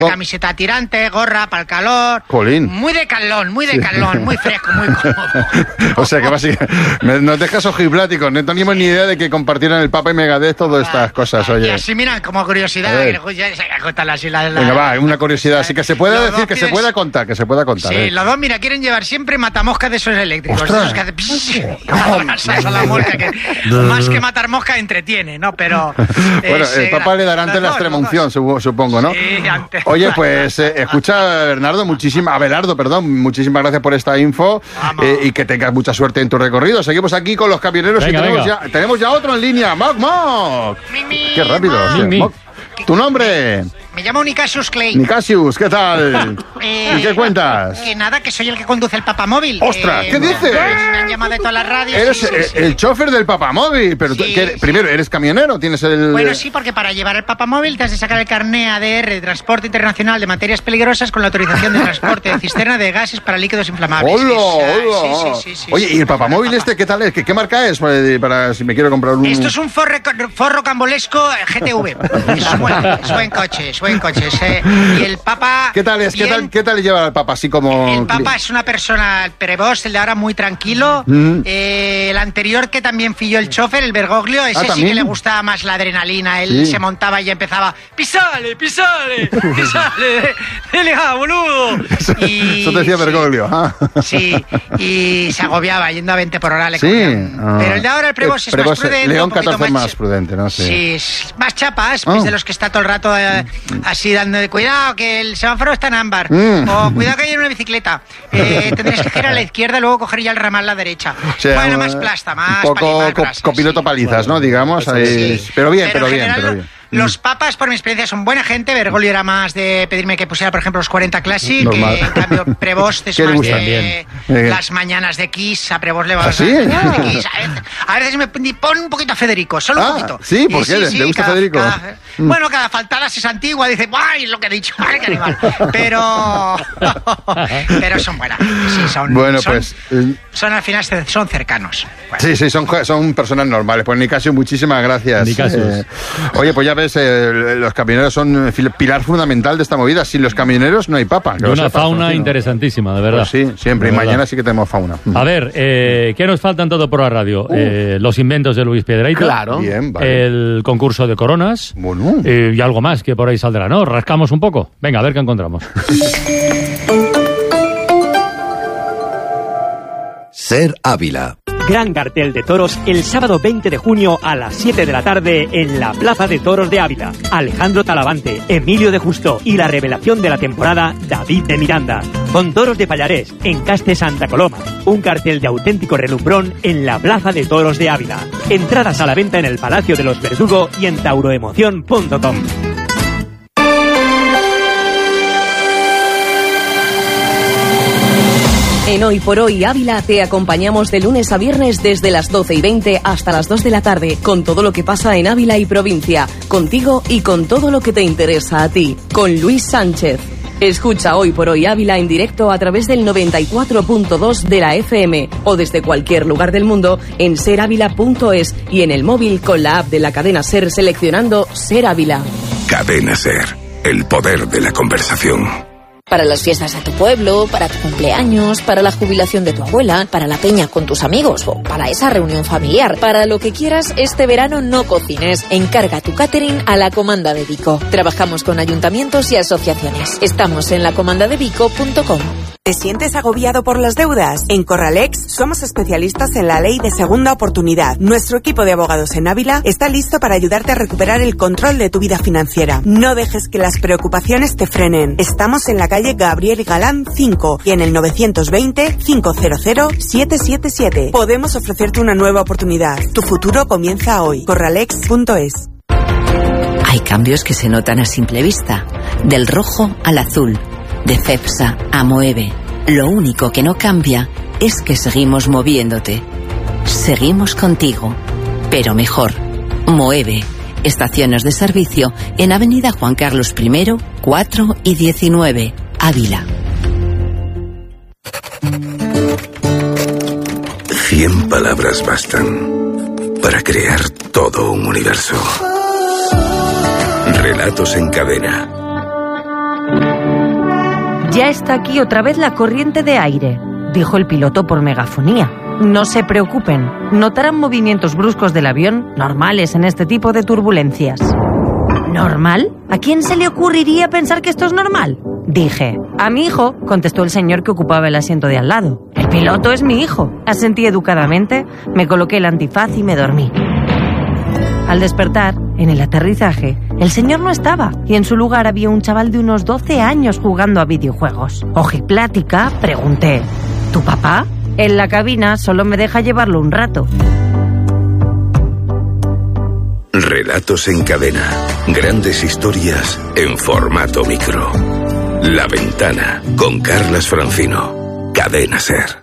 Camiseta tirante, gorra para el calor. Jolín. Muy de calón, muy fresco, muy cómodo. O sea que básicamente nos dejas ojipláticos. No teníamos ni idea de que compartieran el Papa y Megadeth todas estas cosas, oye. Y así, mira, como curiosidad, venga, va, una curiosidad. Así que se pueda decir, que se pueda contar, Sí, los dos, mira, quieren llevar siempre matamoscas de esos eléctricos. ¡Ostras! Esos que hacen a la mosca, que más que matar mosca entretiene, ¿no? Pero... Bueno, el Papa le dará antes la extremunción, supongo, ¿no? Sí, antes. Oye, pues escucha, Bernardo, muchísimas gracias por esta info y que tengas mucha suerte en tu recorrido. Seguimos aquí con los camioneros. Venga, y tenemos ya otro en línea. ¡Moc! ¡Qué rápido! ¿Tu nombre? Me llamo Nicasius Clay. Nicasius, ¿qué tal? ¿Y qué cuentas? Que nada, que soy el que conduce el papamóvil. ¡Ostras! ¿Qué dices? Me han llamado de todas las radios. Eres el chofer del papamóvil. Pero tú, primero, ¿eres camionero? ¿Tienes el...? Bueno, sí, porque para llevar el papamóvil te has de sacar el carné ADR de Transporte Internacional de Materias Peligrosas con la autorización de transporte de cisterna de gases para líquidos inflamables. ¡Hola! Sí. Oye, ¿y el papamóvil ¿qué tal es? ¿Qué marca es? Para si me quiero comprar un... Esto es un Ford Rocambolesco GTV. Es buen coche. Y el Papa... ¿Qué tal es? ¿Qué tal lleva el Papa? Así como... El Papa es una persona, el Prevost, el de ahora, muy tranquilo. El anterior, que también fui yo el chofer, el Bergoglio, ese sí que le gustaba más la adrenalina. Él se montaba y empezaba, ¡pisale! ¡Dele, boludo! Eso te decía Bergoglio. Sí, y se agobiaba yendo a 20 por hora. Pero el de ahora, el Prevost, es más prudente. León 14 es más prudente, ¿no? Sí, es más chapas, es de los que está todo el rato así dando de cuidado, que el semáforo está en ámbar. O cuidado que hay una bicicleta. Tendréis que girar a la izquierda y luego coger ya el ramal a la derecha. Sí, bueno, más plasta, más... Un poco copiloto palizas, ¿no? Digamos. Sí. Pero bien. Los papas, por mi experiencia, son buena gente. Bergoglio era más de pedirme que pusiera, por ejemplo, los 40 Classic. Normal. En cambio, Prevost es más de las mañanas de Kiss. A Prevost le va a ¿sí? A veces me pon un poquito a Federico, solo un poquito. ¿Sí? ¿Por qué? ¿Le gusta Federico? Bueno, cada faltada es antigua. Dice, ¡ay! Es lo que he dicho. ¡Ay, qué animal! Pero son buenas. Sí, son al final son cercanos. Bueno. Sí, son personas normales. Pues Nicasio, muchísimas gracias. Oye, pues ya ves, los camioneros son pilar fundamental de esta movida. Sin los camioneros no hay papa. Y una fauna interesantísima, de verdad. Pues sí, siempre. Y mañana sí que tenemos fauna. A ver, ¿qué nos falta en Todo por la Radio? Los inventos de Luis Piedrahita. Claro. Bien, vale. El concurso de coronas. Bueno. Y algo más que por ahí saldrá, ¿no? Rascamos un poco. Venga, a ver qué encontramos. Ser Ávila. Gran cartel de toros el sábado 20 de junio a las 7 de la tarde en la Plaza de Toros de Ávila. Alejandro Talavante, Emilio de Justo y la revelación de la temporada, David de Miranda. Con toros de Pallarés, en Caste Santa Coloma. Un cartel de auténtico relumbrón en la Plaza de Toros de Ávila. Entradas a la venta en el Palacio de los Verdugo y en tauroemoción.com. En Hoy por Hoy Ávila te acompañamos de lunes a viernes desde las 12:20 hasta las 2 de la tarde con todo lo que pasa en Ávila y provincia, contigo y con todo lo que te interesa a ti, con Luis Sánchez. Escucha Hoy por Hoy Ávila en directo a través del 94.2 de la FM o desde cualquier lugar del mundo en serávila.es y en el móvil con la app de la cadena SER seleccionando Ser Ávila. Cadena SER, el poder de la conversación. Para las fiestas de tu pueblo, para tu cumpleaños, para la jubilación de tu abuela, para la peña con tus amigos o para esa reunión familiar. Para lo que quieras, este verano no cocines. Encarga tu catering a la Comanda de Vico. Trabajamos con ayuntamientos y asociaciones. Estamos en lacomandadevico.com. ¿Te sientes agobiado por las deudas? En Corralex somos especialistas en la ley de segunda oportunidad. Nuestro equipo de abogados en Ávila está listo para ayudarte a recuperar el control de tu vida financiera. No dejes que las preocupaciones te frenen. Estamos en la calle Gabriel Galán 5 y en el 920-500-777. Podemos ofrecerte una nueva oportunidad. Tu futuro comienza hoy. Corralex.es. Hay cambios que se notan a simple vista. Del rojo al azul. De Cepsa a Moeve. Lo único que no cambia es que seguimos moviéndote. Seguimos contigo, pero mejor. Moeve. Estaciones de servicio en Avenida Juan Carlos I, 4 y 19, Ávila. 100 palabras bastan para crear todo un universo. Relatos en cadena. Ya está aquí otra vez la corriente de aire, dijo el piloto por megafonía. No se preocupen, notarán movimientos bruscos del avión normales en este tipo de turbulencias. ¿Normal? ¿A quién se le ocurriría pensar que esto es normal? Dije. A mi hijo, contestó el señor que ocupaba el asiento de al lado. El piloto es mi hijo. Asentí educadamente, me coloqué el antifaz y me dormí. Al despertar, en el aterrizaje, el señor no estaba y en su lugar había un chaval de unos 12 años jugando a videojuegos. Ojiplática, pregunté, ¿tu papá? En la cabina solo me deja llevarlo un rato. Relatos en cadena. Grandes historias en formato micro. La Ventana con Carlas Francino. Cadena SER.